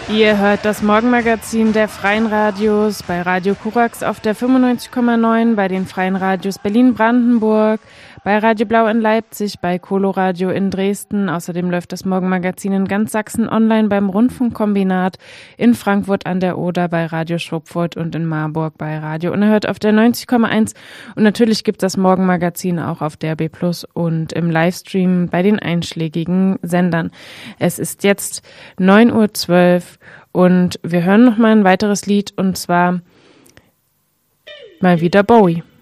Ihr hört das Morgenmagazin der Freien Radios bei Radio Korax auf der 95,9, bei den Freien Radios Berlin-Brandenburg, bei Radio Blau in Leipzig, bei Coloradio in Dresden. Außerdem läuft das Morgenmagazin in ganz Sachsen online beim Rundfunkkombinat, in Frankfurt an der Oder bei Radio Schopfurt und in Marburg bei Radio Unerhört auf der 90,1. Und natürlich gibt es das Morgenmagazin auch auf DRB Plus und im Livestream bei den einschlägigen Sendern. Es ist jetzt 9:12 Uhr. Und wir hören noch mal ein weiteres Lied, und zwar mal wieder Bowie.